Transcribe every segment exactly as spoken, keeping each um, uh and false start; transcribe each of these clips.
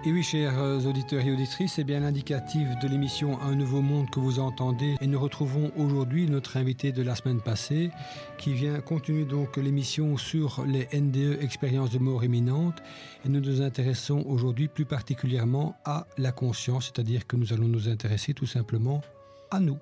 Et oui, chers auditeurs et auditrices, c'est bien l'indicatif de l'émission Un Nouveau Monde que vous entendez. Et nous retrouvons aujourd'hui notre invité de la semaine passée qui vient continuer donc l'émission sur les N D E, expériences de mort imminente. Et nous nous intéressons aujourd'hui plus particulièrement à la conscience, c'est-à-dire que nous allons nous intéresser tout simplement à nous.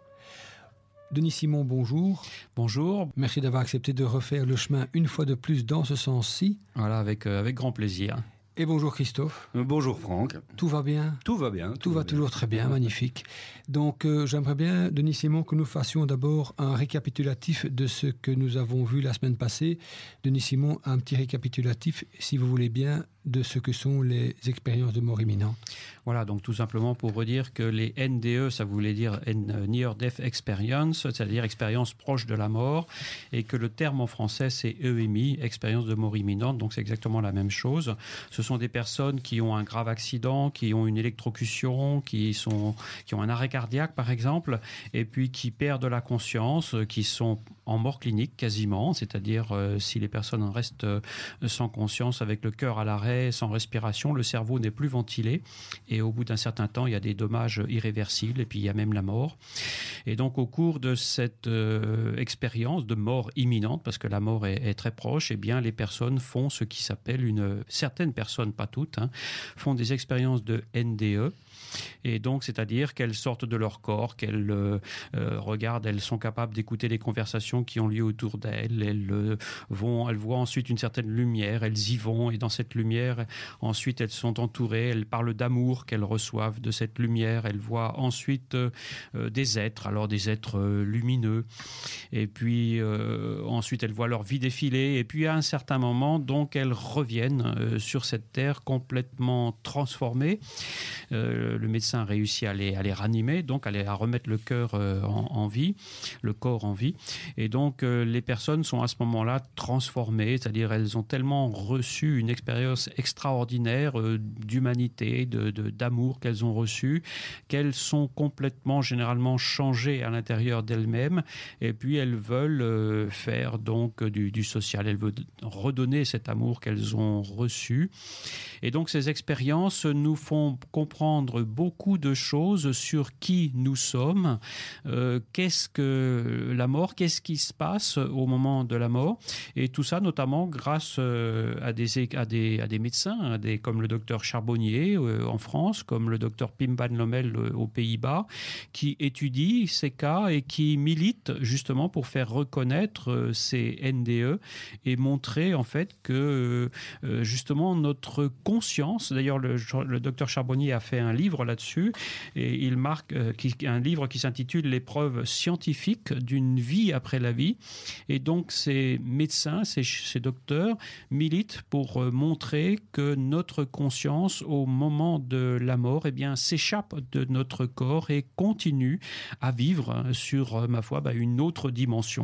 Denis Simon, bonjour. Bonjour. Merci d'avoir accepté de refaire le chemin une fois de plus dans ce sens-ci. Voilà, avec, euh, avec grand plaisir. Et bonjour Christophe. Euh, bonjour Franck. Tout va bien ? Tout va bien. Tout, tout va, va toujours bien. Très bien, magnifique. Donc euh, j'aimerais bien, Denis Simon, que nous fassions d'abord un récapitulatif de ce que nous avons vu la semaine passée. Denis Simon, un petit récapitulatif, si vous voulez bien, de ce que sont les expériences de mort imminente. Voilà, donc tout simplement pour redire que les N D E, ça voulait dire Near Death Experience, c'est-à-dire expérience proche de la mort, et que le terme en français c'est E M I, expérience de mort imminente, donc c'est exactement la même chose. Ce sont des personnes qui ont un grave accident, qui ont une électrocution, qui, sont, qui ont un arrêt cardiaque par exemple, et puis qui perdent la conscience, qui sont en mort clinique quasiment, c'est-à-dire euh, si les personnes restent euh, sans conscience, avec le cœur à l'arrêt, sans respiration, le cerveau n'est plus ventilé et au bout d'un certain temps, il y a des dommages irréversibles et puis il y a même la mort. Et donc au cours de cette euh, expérience de mort imminente, parce que la mort est, est très proche, eh bien les personnes font ce qui s'appelle une... Certaines personnes, pas toutes, hein, font des expériences de N D E. Et donc, c'est-à-dire qu'elles sortent de leur corps, qu'elles euh, euh, regardent, elles sont capables d'écouter les conversations qui ont lieu autour d'elles, elles euh, vont, elles voient ensuite une certaine lumière, elles y vont, et dans cette lumière, ensuite, elles sont entourées, elles parlent d'amour qu'elles reçoivent de cette lumière, elles voient ensuite euh, euh, des êtres, alors des êtres euh, lumineux, et puis euh, ensuite, elles voient leur vie défiler, et puis à un certain moment, donc, elles reviennent euh, sur cette terre complètement transformée. Euh, le médecin a réussi à les, à les ranimer, donc à, les, à remettre le cœur euh, en, en vie, le corps en vie. Et donc, euh, les personnes sont à ce moment-là transformées, c'est-à-dire elles ont tellement reçu une expérience extraordinaire euh, d'humanité, de, de, d'amour qu'elles ont reçu, qu'elles sont complètement, généralement, changées à l'intérieur d'elles-mêmes. Et puis, elles veulent euh, faire donc du, du social. Elles veulent redonner cet amour qu'elles ont reçu. Et donc, ces expériences nous font comprendre beaucoup de choses sur qui nous sommes, euh, qu'est-ce que la mort, qu'est-ce qui se passe au moment de la mort, et tout ça notamment grâce euh, à, des, à, des, à des médecins, à des, comme le docteur Charbonnier euh, en France, comme le docteur Pim van Lommel euh, aux Pays-Bas, qui étudient ces cas et qui militent justement pour faire reconnaître euh, ces N D E et montrer en fait que euh, justement notre conscience, d'ailleurs le, le docteur Charbonnier a fait un livre là-dessus, et il marque euh, qui, un livre qui s'intitule Les preuves scientifiques d'une vie après la vie. Et donc ces médecins, ces, ces docteurs militent pour euh, montrer que notre conscience au moment de la mort, eh bien, s'échappe de notre corps et continue à vivre sur, euh, ma foi, bah, une autre dimension.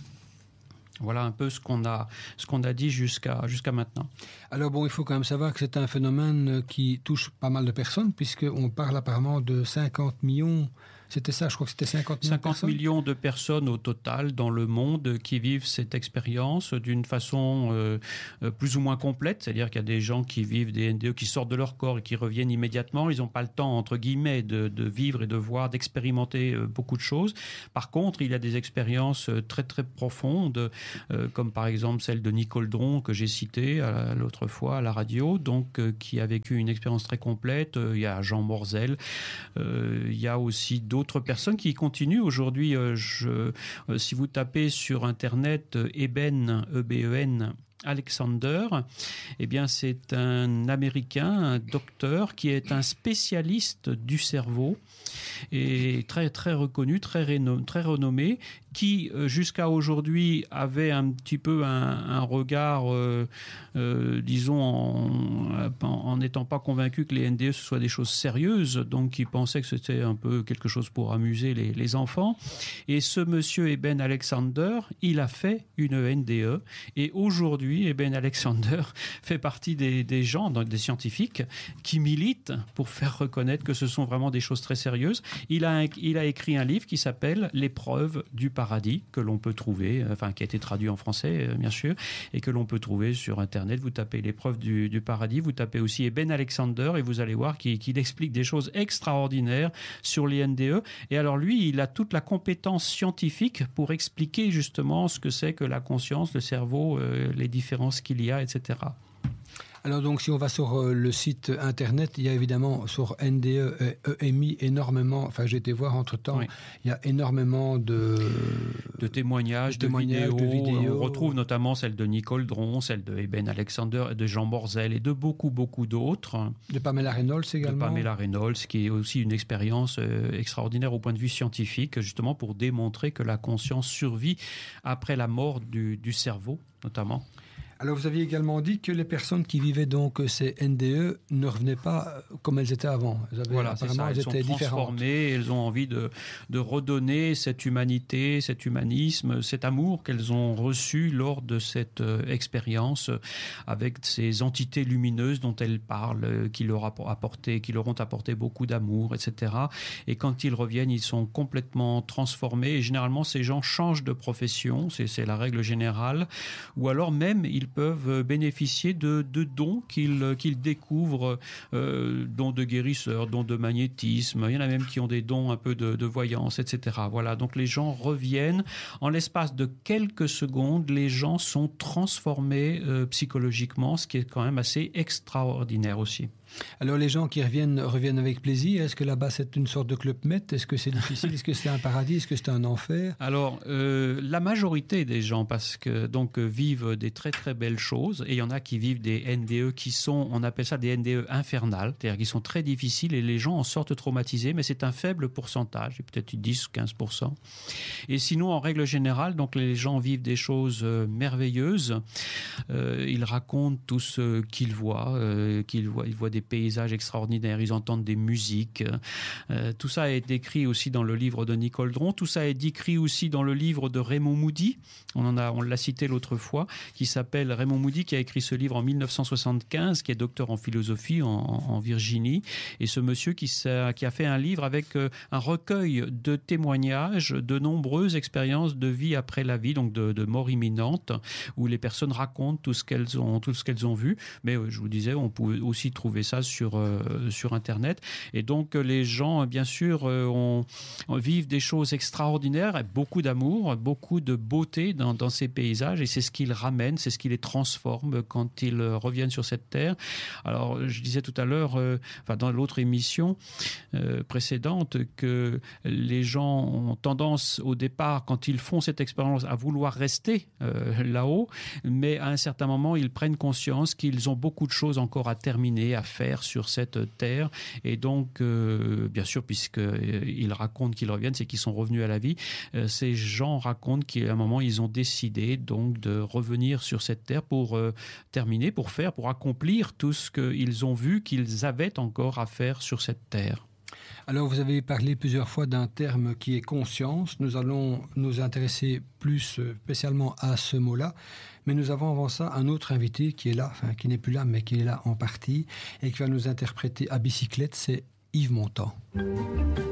Voilà un peu ce qu'on a, ce qu'on a dit jusqu'à, jusqu'à maintenant. Alors bon, il faut quand même savoir que c'est un phénomène qui touche pas mal de personnes, puisqu'on parle apparemment de cinquante millions, c'était ça, je crois que c'était cinquante millions de personnes. cinquante millions de personnes au total dans le monde qui vivent cette expérience d'une façon euh, plus ou moins complète, c'est-à-dire qu'il y a des gens qui vivent des N D E, qui sortent de leur corps et qui reviennent immédiatement, ils n'ont pas le temps, entre guillemets, de, de vivre et de voir, d'expérimenter euh, beaucoup de choses. Par contre, il y a des expériences très très profondes, Euh, comme par exemple celle de Nicole Dron que j'ai citée à, l'autre fois à la radio, donc euh, qui a vécu une expérience très complète. Euh, il y a Jean Morzel, euh, il y a aussi d'autres personnes qui continuent aujourd'hui. Euh, je, euh, si vous tapez sur internet euh, Eben, E B E N, Alexander, eh bien c'est un Américain, un docteur qui est un spécialiste du cerveau et très très reconnu, très, rénom- très renommé, qui jusqu'à aujourd'hui avait un petit peu un, un regard, euh, euh, disons, en n'étant pas convaincu que les N D E ce soient des choses sérieuses, donc il pensait que c'était un peu quelque chose pour amuser les, les enfants. Et ce monsieur Eben Alexander, il a fait une N D E, et aujourd'hui, Eben Alexander fait partie des, des gens, donc des scientifiques, qui militent pour faire reconnaître que ce sont vraiment des choses très sérieuses. Il a, il a écrit un livre qui s'appelle « Les preuves du paradis », que l'on peut trouver, enfin qui a été traduit en français, bien sûr, et que l'on peut trouver sur Internet. Vous tapez « Les preuves du, du paradis », vous tapez tapez aussi Eben Alexander et vous allez voir qu'il, qu'il explique des choses extraordinaires sur les N D E. Et alors lui, il a toute la compétence scientifique pour expliquer justement ce que c'est que la conscience, le cerveau, euh, les différences qu'il y a, et cetera. Alors donc si on va sur euh, le site internet, il y a évidemment sur N D E et E M I énormément, enfin j'ai été voir entre-temps, oui. il y a énormément de... De témoignages, de, témoignages de, vidéos. de vidéos. On retrouve notamment celle de Nicole Dron, celle de Eben Alexander, de Jean Borzel et de beaucoup, beaucoup d'autres. De Pamela Reynolds également. De Pamela Reynolds, qui est aussi une expérience euh, extraordinaire au point de vue scientifique, justement pour démontrer que la conscience survit après la mort du, du cerveau, notamment. Alors, vous aviez également dit que les personnes qui vivaient donc ces N D E ne revenaient pas comme elles étaient avant. Elles avaient, voilà, c'est ça. Elles, elles étaient sont transformées, elles ont envie de, de redonner cette humanité, cet humanisme, cet amour qu'elles ont reçu lors de cette euh, expérience avec ces entités lumineuses dont elles parlent, qui leur, apporté, qui leur ont apporté beaucoup d'amour, et cetera. Et quand ils reviennent, ils sont complètement transformés. Et généralement, ces gens changent de profession, c'est, c'est la règle générale, ou alors même ils peuvent bénéficier de, de dons qu'ils, qu'ils découvrent, euh, dons de guérisseurs, dons de magnétisme. Il y en a même qui ont des dons un peu de, de voyance, et cetera. Voilà, donc les gens reviennent. En l'espace de quelques secondes, les gens sont transformés euh, psychologiquement, ce qui est quand même assez extraordinaire aussi. Alors les gens qui reviennent reviennent avec plaisir. Est-ce que là-bas c'est une sorte de club med? Est-ce que c'est difficile? Est-ce que c'est un paradis? Est-ce que c'est un enfer? Alors euh, la majorité des gens parce que donc vivent des très très belles choses et il y en a qui vivent des N D E qui sont, on appelle ça des N D E infernales, c'est-à-dire qui sont très difficiles et les gens en sortent traumatisés, mais c'est un faible pourcentage, peut-être dix ou quinze pour cent. Et sinon en règle générale, donc les gens vivent des choses euh, merveilleuses. Euh, ils racontent tout ce qu'ils voient, euh, qu'ils voient, ils voient des paysages extraordinaires, ils entendent des musiques. Euh, tout ça est décrit aussi dans le livre de Nicole Dron. Tout ça est décrit aussi dans le livre de Raymond Moody. On en a, on l'a cité l'autre fois, qui s'appelle Raymond Moody, qui a écrit ce livre en dix-neuf cent soixante-quinze, qui est docteur en philosophie en, en Virginie. Et ce monsieur qui, qui a fait un livre avec euh, un recueil de témoignages de nombreuses expériences de vie après la vie, donc de, de mort imminente, où les personnes racontent tout ce qu'elles ont, tout ce qu'elles ont vu. Mais euh, je vous disais, on pouvait aussi trouver ça sur, euh, sur Internet. Et donc, les gens, bien sûr, euh, ont, ont, vivent des choses extraordinaires, beaucoup d'amour, beaucoup de beauté dans, dans ces paysages. Et c'est ce qu'ils ramènent, c'est ce qui les transforme quand ils reviennent sur cette terre. Alors, je disais tout à l'heure, euh, enfin, dans l'autre émission euh, précédente, que les gens ont tendance, au départ, quand ils font cette expérience, à vouloir rester euh, là-haut. Mais à un certain moment, ils prennent conscience qu'ils ont beaucoup de choses encore à terminer, à faire sur cette terre et donc euh, bien sûr puisqu'ils euh, racontent qu'ils reviennent, c'est qu'ils sont revenus à la vie. Euh, ces gens racontent qu'à un moment ils ont décidé donc de revenir sur cette terre pour euh, terminer, pour faire, pour accomplir tout ce qu'ils ont vu qu'ils avaient encore à faire sur cette terre. Alors, vous avez parlé plusieurs fois d'un terme qui est conscience. Nous allons nous intéresser plus spécialement à ce mot-là. Mais nous avons avant ça un autre invité qui est là, enfin qui n'est plus là, mais qui est là en partie et qui va nous interpréter à bicyclette, c'est Yves Montand.